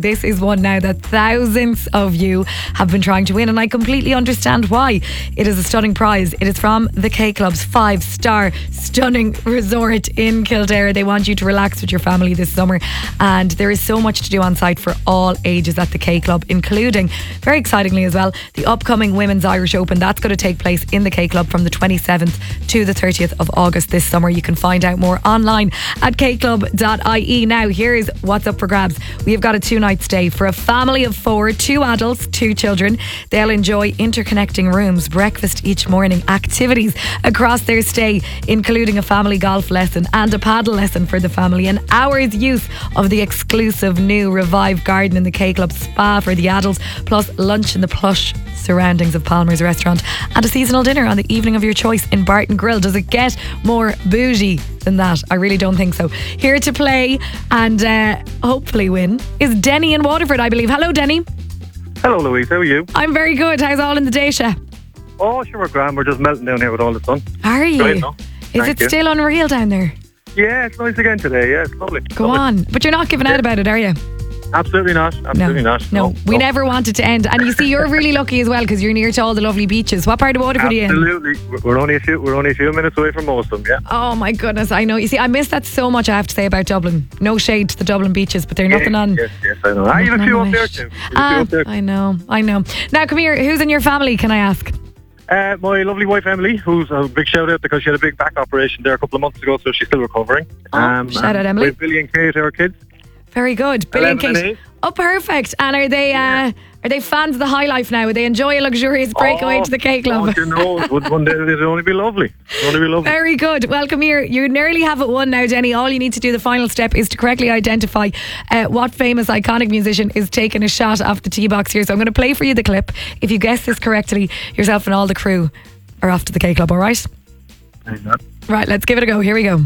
This is one now that thousands of you have been trying to win, and I completely understand why. It is a stunning prize. It is from the K Club's 5-star stunning resort in Kildare. They want you to relax with your family this summer, and there is so much to do on site for all ages at the K Club, including, very excitingly as well, the upcoming Women's Irish Open. That's going to take place in the K Club from the 27th to the 30th of August this summer. You can find out more online at kclub.ie. Now, here's what's up for grabs. We have got a 2-night stay for a family of 4, 2 adults, 2 children. They'll enjoy interconnecting rooms, breakfast each morning, activities across their stay, including a family golf lesson and a paddle lesson for the family, an hour's use of the exclusive new Revive Garden in the K Club spa for the adults, plus lunch in the plush surroundings of Palmer's restaurant, and a seasonal dinner on the evening of your choice in Barton Grill. Does it get more bougie than that? I really don't think so. Here to play and hopefully win is Denny in Waterford, I believe. Hello, Denny. Hello, Louise. How are you? I'm very good. How's all in the Dacia? Oh, sure, we're grand. We're just melting down here with all the sun. Are you? Great, no? Is it still unreal down there? Yeah, it's nice again today. Yeah, it's lovely. Go on. But you're not giving out about it, are you? Absolutely not. Absolutely not. No, we never want it to end. And you see, you're really lucky as well because you're near to all the lovely beaches. What part of Waterford are you in? Absolutely. We're only a few minutes away from most of them, yeah. Oh my goodness, I know. You see, I miss that so much, I have to say, about Dublin. No shade to the Dublin beaches, but they're nothing on. Yes, I know. I have a few up there too. I know. Now, come here. Who's in your family, can I ask? My lovely wife Emily, who's a big shout out because she had a big back operation there a couple of months ago, so she's still recovering. Shout out, Emily. With Billy and Kate, our kids. Very good. Billy and Kate. Oh, perfect. And are they fans of the high life now? Would they enjoy a luxurious breakaway to the K Club? You know, one day it'll only be lovely. Very good. Well, come here. You nearly have it won now, Jenny. All you need to do, the final step, is to correctly identify what famous iconic musician is taking a shot off the tee box here. So I'm going to play for you the clip. If you guess this correctly, yourself and all the crew are off to the K Club, all right? Right, let's give it a go. Here we go.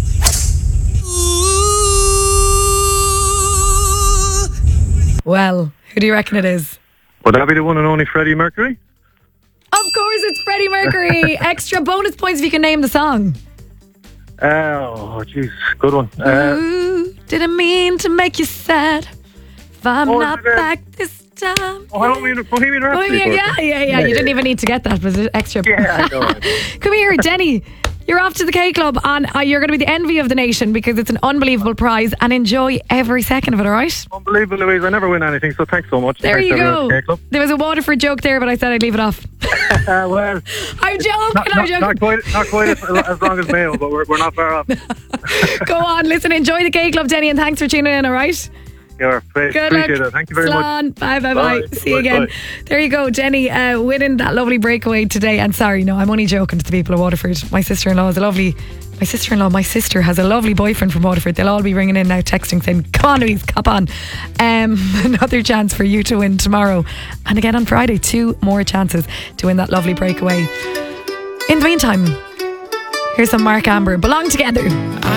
Well, who do you reckon it is? Would that be the one and only Freddie Mercury? Of course it's Freddie Mercury. Extra bonus points if you can name the song. Oh, jeez. Good one. Ooh, didn't mean to make you sad. If I'm not back this time. Bohemian Rhapsody. Yeah. You didn't even need to get that. It was extra. Yeah, I know. Come here, Denny. You're off to the K Club, and you're going to be the envy of the nation because it's an unbelievable prize, and enjoy every second of it, all right? Unbelievable, Louise. I never win anything, so thanks so much. There thanks you go. K Club. There was a Waterford joke there, but I said I'd leave it off. Well, I'm joking. Not quite as long as Mayo, but we're not far off. Go on, listen, enjoy the K Club, Denny, and thanks for tuning in, all right? Yeah, appreciate it. Thank you very much. Bye. See you again. There you go, Jenny, winning that lovely breakaway today. And sorry, no, I'm only joking to the people of Waterford. My sister has a lovely boyfriend from Waterford. They'll all be ringing in now, texting, saying, come on, Louise, cop on. Another chance for you to win tomorrow. And again on Friday, 2 more chances to win that lovely breakaway. In the meantime, here's some Mark Amber, Belong Together.